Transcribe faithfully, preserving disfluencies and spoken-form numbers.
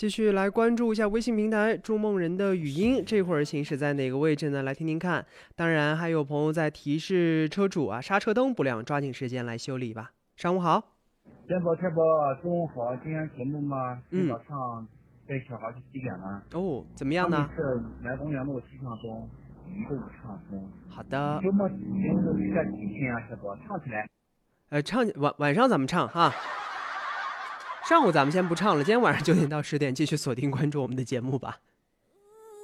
继续来关注一下微信平台筑梦人的语音，这会儿行驶在哪个位置呢？来听听看。当然还有朋友在提示车主啊，刹车灯不亮，抓紧时间来修理吧。上午好。 天宝天宝，中午好。今天节目嘛，今早上带小孩去体检了。 哦，怎么样呢？ 是南东阳路气象中一个畅通。 好的。 周末节目比较激情啊，小宝唱起来。 呃，唱晚晚上咱们唱哈。上午咱们先不唱了，今天晚上九点到十点继续锁定关注我们的节目吧。